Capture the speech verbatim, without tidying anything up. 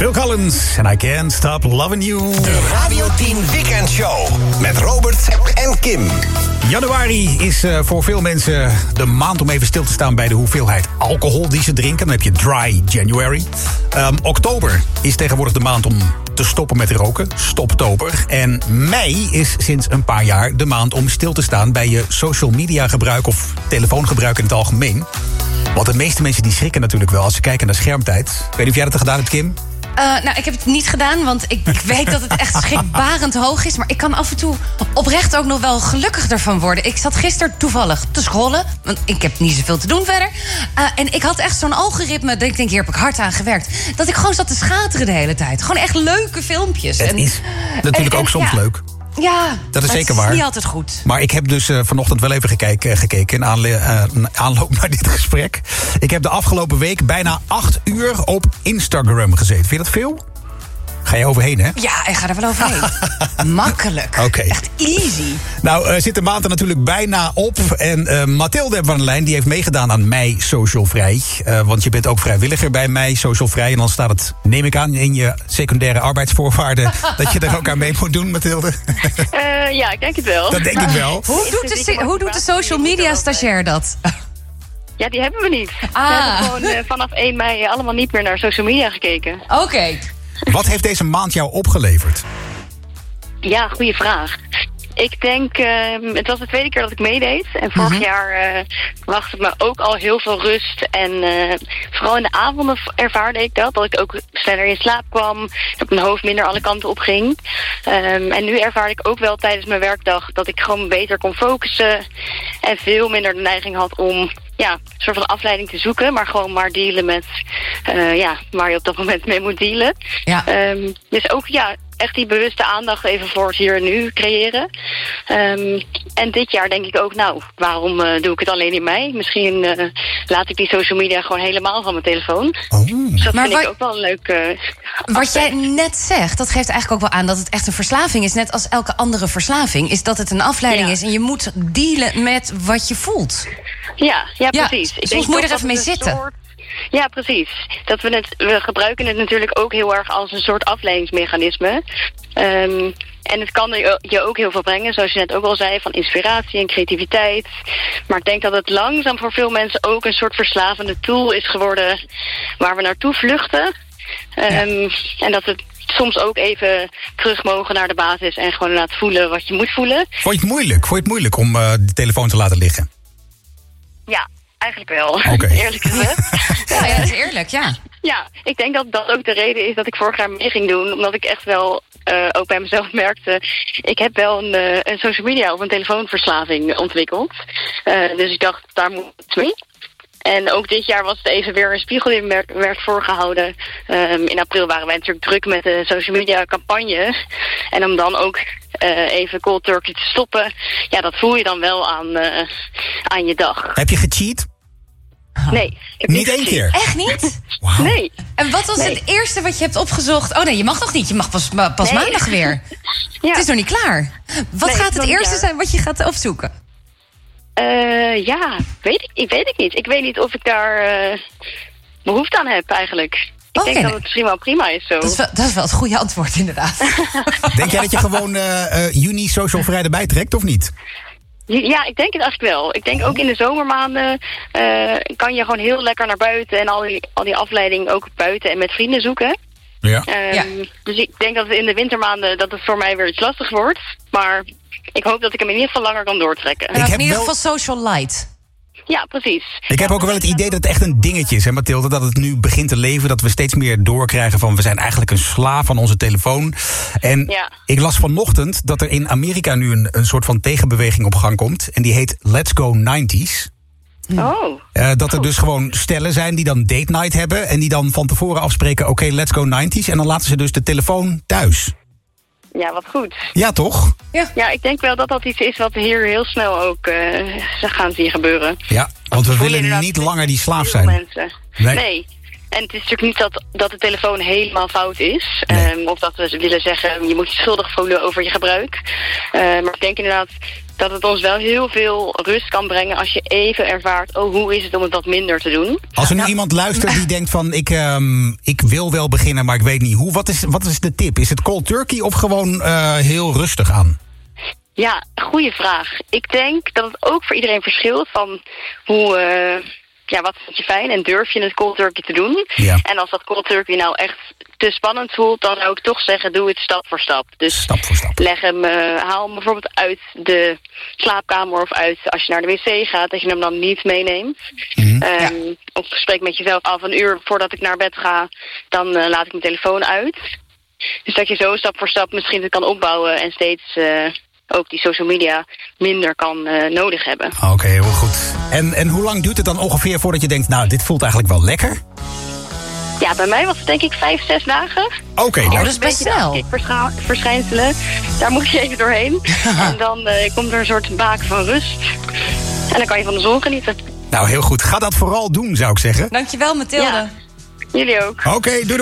Phil Collins en I Can't Stop Loving You. De Radio tien Weekend Show met Robert en Kim. Januari is uh, voor veel mensen de maand om even stil te staan bij de hoeveelheid alcohol die ze drinken. Dan heb je Dry January. Um, oktober is tegenwoordig de maand om te stoppen met roken. Stoptober. En mei is sinds een paar jaar de maand om stil te staan bij je social media gebruik of telefoongebruik in het algemeen. Want de meeste mensen die schrikken natuurlijk wel als ze kijken naar schermtijd. Ik weet niet of jij dat gedaan hebt, Kim? Uh, nou, ik heb het niet gedaan, want ik, ik weet dat het echt schrikbarend hoog is. Maar ik kan af en toe oprecht ook nog wel gelukkig ervan worden. Ik zat gisteren toevallig te scrollen, want ik heb niet zoveel te doen verder. Uh, en ik had echt zo'n algoritme, dat ik denk, hier heb ik hard aan gewerkt. Dat ik gewoon zat te schateren de hele tijd. Gewoon echt leuke filmpjes. Het en, is natuurlijk en, ook en, soms ja. leuk. Ja, dat is zeker waar. Het is niet altijd goed. Maar ik heb dus uh, vanochtend wel even gekeken, uh, gekeken in aanle- uh, aanloop naar dit gesprek. Ik heb de afgelopen week bijna acht uur op Instagram gezeten. Vind je dat veel? Ga je overheen, hè? Ja, ik ga er wel overheen. Makkelijk. Oké. Echt easy. Nou, uh, zit de maand er natuurlijk bijna op. En uh, Mathilde hebben we aan de lijn. Die heeft meegedaan aan Mei Social Vrij. Uh, want je bent ook vrijwilliger bij Mei Social Vrij. En dan staat het, neem ik aan, in je secundaire arbeidsvoorwaarden dat je er ook aan mee moet doen, Mathilde. Uh, ja, ik denk het wel. Dat denk ik wel. Hoe doet de, hoe doet de social media stagiair dat? Ja, die hebben we niet. Ah. We hebben gewoon uh, vanaf één mei allemaal niet meer naar social media gekeken. Oké. Okay. Wat heeft deze maand jou opgeleverd? Ja, goede vraag. Ik denk, uh, het was de tweede keer dat ik meedeed. En vorig mm-hmm. jaar uh, bracht het me ook al heel veel rust. En uh, vooral in de avonden ervaarde ik dat. Dat ik ook sneller in slaap kwam. Dat mijn hoofd minder alle kanten op ging. Um, en nu ervaarde ik ook wel tijdens mijn werkdag dat ik gewoon beter kon focussen. En veel minder de neiging had om ja, een soort van afleiding te zoeken. Maar gewoon maar dealen met uh, ja, waar je op dat moment mee moet dealen. Ja. Um, dus ook ja, echt die bewuste aandacht even voor het hier en nu creëren. Um, en dit jaar denk ik ook, nou, waarom uh, doe ik het alleen in mei? Misschien uh, laat ik die social media gewoon helemaal van mijn telefoon. Oh. Dus dat maar vind wat, ik ook wel een leuk uh, Wat jij net zegt, dat geeft eigenlijk ook wel aan dat het echt een verslaving is. Net als elke andere verslaving. Is dat het een afleiding ja. is en je moet dealen met wat je voelt. Ja, ja, Ja, precies. Ik soms denk moet je er toch even mee dat het een zitten. soort- Ja, precies. Dat we het, we gebruiken het natuurlijk ook heel erg als een soort afleidingsmechanisme. Um, en het kan je ook heel veel brengen, zoals je net ook al zei, van inspiratie en creativiteit. Maar ik denk dat het langzaam voor veel mensen ook een soort verslavende tool is geworden waar we naartoe vluchten. Um, ja. En dat we soms ook even terug mogen naar de basis en gewoon laten voelen wat je moet voelen. Vond je het moeilijk? Vond je het moeilijk om uh, de telefoon te laten liggen? Ja, eigenlijk wel. Okay. Eerlijk gezegd. Ja, ja, dat is eerlijk, ja. Ja, ik denk dat dat ook de reden is dat ik vorig jaar mee ging doen. Omdat ik echt wel, uh, ook bij mezelf merkte, ik heb wel een, uh, een social media of een telefoonverslaving ontwikkeld. Uh, dus ik dacht, daar moet het mee. En ook dit jaar was het even weer een spiegel die werd, werd voorgehouden. Um, in april waren wij natuurlijk druk met de social media campagne. En om dan ook uh, even cold turkey te stoppen, ja, dat voel je dan wel aan, uh, aan je dag. Heb je gecheat? Nee. Ik heb Niet niet één keer? Echt niet? Wow. Nee. En wat was Nee. het eerste wat je hebt opgezocht? Oh nee, je mag nog niet. Je mag pas, pas Nee. maandag weer. Ja. Het is nog niet klaar. Wat Nee, gaat het is het nog niet eerste klaar. zijn wat je gaat opzoeken? Uh, ja, weet ik, ik weet het niet. Ik weet niet of ik daar uh, behoefte aan heb eigenlijk. Ik Oké, denk dat nee. het misschien wel prima is zo. Dat is wel, dat is wel het goede antwoord, inderdaad. Denk jij dat je gewoon uh, uh, juni social vrij erbij trekt, of niet? Ja, ik denk het eigenlijk wel. Ik denk ook in de zomermaanden uh, kan je gewoon heel lekker naar buiten en al die, al die afleiding ook buiten en met vrienden zoeken. Ja. Um, Ja. Dus ik denk dat het in de wintermaanden dat het voor mij weer iets lastig wordt. Maar ik hoop dat ik hem in ieder geval langer kan doortrekken. Maar heb in ieder wel- geval social light. Ja, precies. Ik heb ook wel het idee dat het echt een dingetje is, hè, Mathilde? Dat het nu begint te leven, dat we steeds meer doorkrijgen van we zijn eigenlijk een slaaf van onze telefoon. En Ja. ik las vanochtend dat er in Amerika nu een, een soort van tegenbeweging op gang komt. En die heet Let's Go nineties. Oh. Uh, dat er dus gewoon stellen zijn die dan date night hebben. En die dan van tevoren afspreken, oké, okay, let's go nineties. En dan laten ze dus de telefoon thuis. Ja, wat goed. Ja, toch? Ja, ik denk wel dat dat iets is wat we hier heel snel ook uh, gaan zien gebeuren. Ja, want we voelen willen inderdaad niet langer die slaaf Veel zijn. mensen. Nee. Nee. En het is natuurlijk niet dat, dat de telefoon helemaal fout is. Nee. Um, of dat we willen zeggen, je moet je schuldig voelen over je gebruik. Uh, maar ik denk inderdaad, dat het ons wel heel veel rust kan brengen als je even ervaart, oh, hoe is het om het wat minder te doen? Als er nu iemand luistert die denkt van, ik, um, ik wil wel beginnen, maar ik weet niet hoe. Wat is, wat is de tip? Is het cold turkey of gewoon uh, heel rustig aan? Ja, goede vraag. Ik denk dat het ook voor iedereen verschilt van hoe... Uh, ja, wat vind je fijn en durf je het cold turkey te doen? Ja. En als dat cold turkey nou echt te spannend voelt, dan zou ik toch zeggen, doe het stap voor stap. Dus stap voor stap. Leg hem, uh, haal hem bijvoorbeeld uit de slaapkamer of uit als je naar de wc gaat, dat je hem dan niet meeneemt. Mm-hmm. Um, ja. Of spreek met jezelf af, een uur voordat ik naar bed ga, dan uh, laat ik mijn telefoon uit. Dus dat je zo stap voor stap misschien het kan opbouwen en steeds... Uh, ook die social media minder kan uh, nodig hebben. Oké, okay, heel goed. En, en hoe lang duurt het dan ongeveer voordat je denkt, nou, dit voelt eigenlijk wel lekker? Ja, bij mij was het denk ik vijf, zes dagen. Oké, okay, oh, nou. dat is best snel. Verscha- verschijnselen, daar moet je even doorheen. En dan uh, komt er een soort baken van rust. En dan kan je van de zon genieten. Nou, heel goed. Ga dat vooral doen, zou ik zeggen. Dankjewel, Mathilde. Ja. Jullie ook. Oké, okay, doei.